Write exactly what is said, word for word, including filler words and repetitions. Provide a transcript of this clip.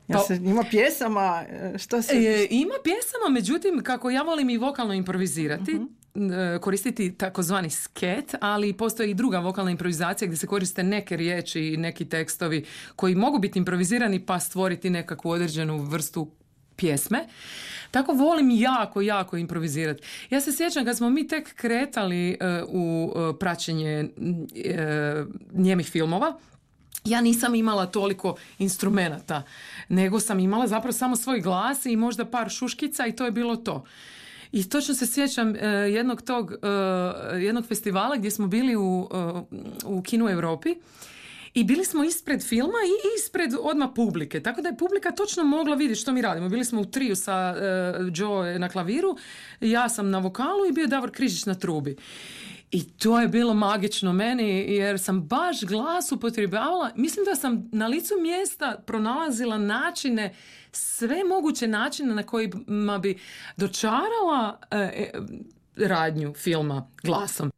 Ja Pa- se, ima pjesama, e, što se... E, ima pjesama, međutim, kako ja volim i vokalno improvizirati, Mhm. e, koristiti takozvani sket, ali postoji i druga vokalna improvizacija gdje se koriste neke riječi i neki tekstovi koji mogu biti improvizirani pa stvoriti nekakvu određenu vrstu pjesme. Tako volim jako, jako improvizirati. Ja se sjećam kad smo mi tek kretali e, u e, praćenje e, njemih filmova, ja nisam imala toliko instrumenata, nego sam imala zapravo samo svoj glas i možda par šuškica i to je bilo to. I točno se sjećam e, jednog tog, e, jednog festivala gdje smo bili u, e, u Kinu Europi i bili smo ispred filma i ispred odmah publike, tako da je publika točno mogla vidjeti što mi radimo. Bili smo u triju sa e, Joe na klaviru, ja sam na vokalu i bio je Davor Križić na trubi. I to je bilo magično meni jer sam baš glas upotrebljavala. Mislim da sam na licu mjesta pronalazila načine, sve moguće načine na kojima bi dočarala e, e, radnju filma glasom.